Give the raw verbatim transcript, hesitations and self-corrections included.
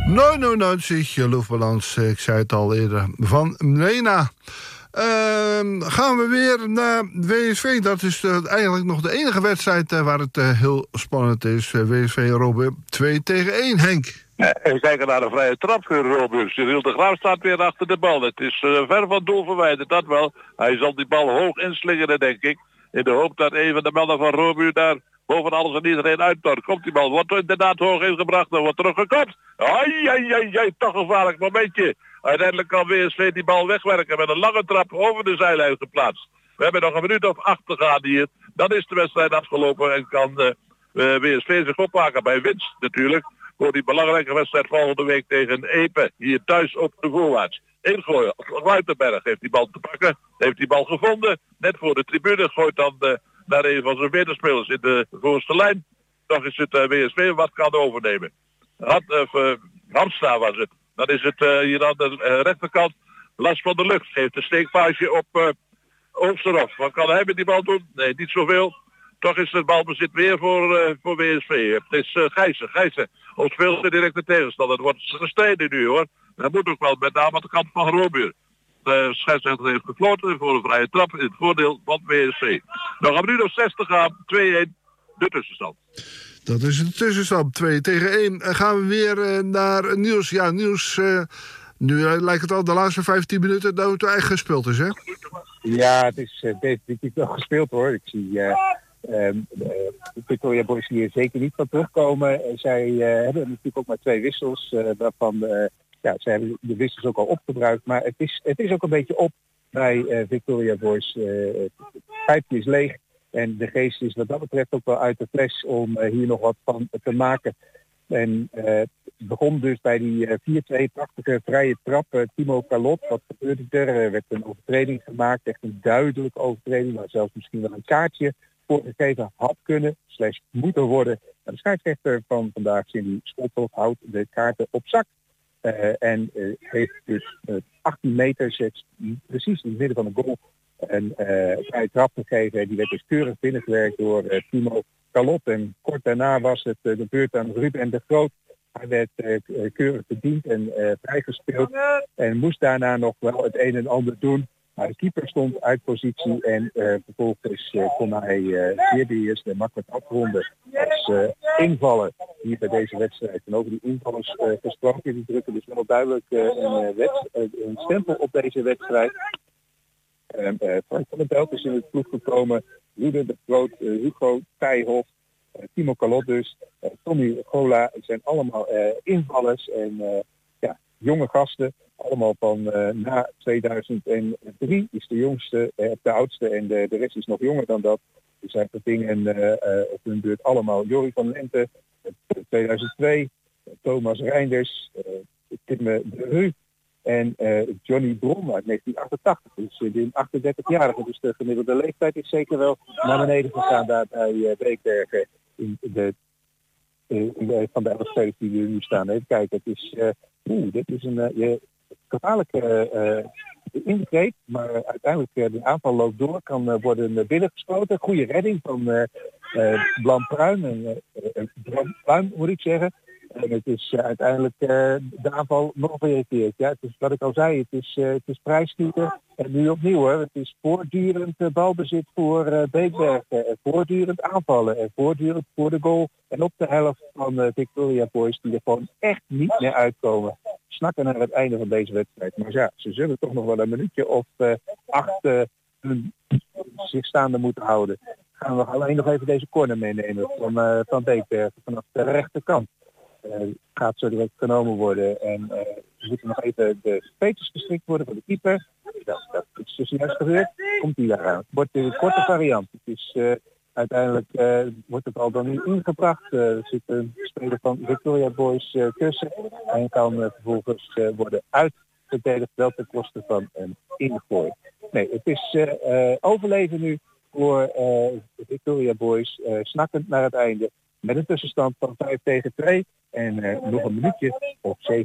negenennegentig, luchtbalans, ik zei het al eerder, van Lena. Uh, gaan we weer naar W S V. Dat is uh, eigenlijk nog de enige wedstrijd uh, waar het uh, heel spannend is. Uh, W S V Robben twee tegen één, Henk. Even kijken naar de vrije trap voor Robben. Cyril de Graaf staat weer achter de bal. Het is uh, ver van doel verwijderd, dat wel. Hij zal die bal hoog inslingeren, denk ik. In de hoop dat een van de mannen van Robben daar boven alles en iedereen uittort. Komt die bal, wordt inderdaad hoog ingebracht en wordt teruggekopt. Ai, ai, ai, ai, toch een gevaarlijk momentje. Uiteindelijk kan W S V die bal wegwerken met een lange trap over de zijlijn geplaatst. We hebben nog een minuut of acht te gaan hier. Dan is de wedstrijd afgelopen en kan uh, W S V zich opmaken bij winst natuurlijk. Voor die belangrijke wedstrijd volgende week tegen Epe. Hier thuis op de voorwaarts. Ingooien. Ruitenberg heeft die bal te pakken. Heeft die bal gevonden. Net voor de tribune. Gooit dan uh, naar een van zijn medespelers in de voorste lijn. Nog is het uh, W S V wat kan overnemen. Had, uh, Hamstra was het. Dan is het uh, hier aan de uh, rechterkant. Lars van der Lucht geeft een steekpaasje op uh, Oosterhof. Wat kan hij met die bal doen? Nee, niet zoveel. Toch is het balbezit weer voor, uh, voor W S V. Het is uh, Gijssen. Gijssen ontspeelt de directe tegenstander. Het wordt gestreden nu hoor. Dat moet ook wel met name aan de kant van Grootbuur. De scheidsrechter heeft gefloten voor een vrije trap in het voordeel van W S V. Nog een minuut of zestig gaan. twee-één de tussenstand. Dat is de tussenstand. twee tegen één. En gaan we weer uh, naar nieuws. Ja, nieuws. Uh, nu uh, lijkt het al de laatste vijftien minuten dat het eigenlijk gespeeld is, hè? Ja, het is uh, definitief wel gespeeld, hoor. Ik zie uh, um, uh, Victoria Boys hier zeker niet van terugkomen. Uh, zij uh, hebben natuurlijk ook maar twee wissels. Uh, waarvan uh, ja, zij hebben de wissels ook al opgebruikt. Maar het is, het is ook een beetje op bij uh, Victoria Boys. Uh, het pijpje is leeg. En de geest is wat dat betreft ook wel uit de fles om uh, hier nog wat van te maken. En uh, het begon dus bij die uh, vier-twee prachtige vrije trap. Uh, Timo Kalot, wat gebeurde er? Er werd een overtreding gemaakt, echt een duidelijke overtreding, waar zelfs misschien wel een kaartje voor gegeven had kunnen, slash moeten worden. Maar de scheidsrechter van vandaag, Cindy Schothoff, houdt de kaarten op zak. Uh, en uh, heeft dus uh, achttien meter, zet, precies in het midden van de goal, een uh, vrije trap gegeven. Die werd dus keurig binnengewerkt door uh, Timo Kalot. En kort daarna was het uh, de beurt aan Ruben de Groot. Hij werd uh, keurig bediend en uh, vrijgespeeld. En moest daarna nog wel het een en ander doen. Maar de keeper stond uit positie en uh, vervolgens uh, kon hij uh, zeer beheerst en makkelijk afronden als uh, invaller hier bij deze wedstrijd. En over die invallers uh, gesproken, die drukken dus wel duidelijk uh, een, uh, wet, uh, een stempel op deze wedstrijd. Uh, uh, Frank van der Belt is in het ploeg gekomen. Ruben de Groot, uh, Hugo Tijhoff, uh, Timo Kalot dus, uh, Tommy Gola. Het zijn allemaal uh, invallers en uh, ja, jonge gasten. Allemaal van uh, na tweeduizend drie is de jongste, uh, de oudste en de, de rest is nog jonger dan dat. Dus zij vervingen uh, uh, op hun beurt allemaal Jorie van Lente, uh, tweeduizend twee, uh, Thomas Reinders, uh, Tim de Ru. En uh, Johnny Bron uit negentien achtentachtig, dus uh, de achtendertigjarige. Dus de gemiddelde leeftijd is zeker wel naar beneden gegaan daar bij uh, Beekbergen in de, uh, in de, van de elf spelers die er nu staan. Even kijken, het is, uh, oeh, dit is een uh, gevaarlijke uh, ingreep, maar uh, uiteindelijk uh, de aanval loopt door, kan uh, worden uh, binnengeschoten. Goede redding van uh, uh, Blam Pruim, en, uh, Blam Pruim moet ik zeggen. En het is uh, uiteindelijk uh, de aanval nog verifieerd. Ja, het is wat ik al zei, het is, uh, het is prijsschieten. En nu opnieuw, hè. Het is voortdurend uh, balbezit voor uh, Beekbergen. En voortdurend aanvallen. En voortdurend voor de goal. En op de helft van uh, Victoria Boys die er gewoon echt niet meer uitkomen. Snakken naar het einde van deze wedstrijd. Maar ja, ze zullen toch nog wel een minuutje of uh, acht uh, hun, zich staande moeten houden. Gaan we alleen nog even deze corner meenemen van, uh, van Beekbergen vanaf de rechterkant. Uh, gaat zo direct genomen worden en uh, we moeten nog even de peters geschikt worden voor de keeper. Dat, dat is dus juist gebeurd. Komt hij daar aan. Het wordt een korte variant. Het is uh, uiteindelijk uh, wordt het al dan nu ingebracht. Uh, er zit een speler van Victoria Boys uh, tussen en kan uh, vervolgens uh, worden uitverdedigd wel ten koste van een ingooi. Nee, het is uh, uh, overleven nu voor uh, Victoria Boys, uh, snakkend naar het einde. Met een tussenstand van vijf tegen twee en uh, nog een minuutje of zeven.